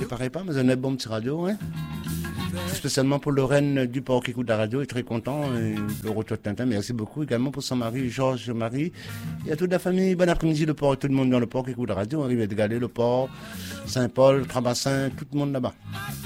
paraît pas, mais on a un bon petit radio, hein. Spécialement pour Lorraine Duport qui écoute la radio, est très content. Et le retour de Tintin, merci beaucoup également pour son mari, Georges Marie. Et à toute la famille, bon après-midi, le port, tout le monde dans le port qui écoute la radio, Rivière de Galets, le port, Saint-Paul, Trabassin, tout le monde là-bas.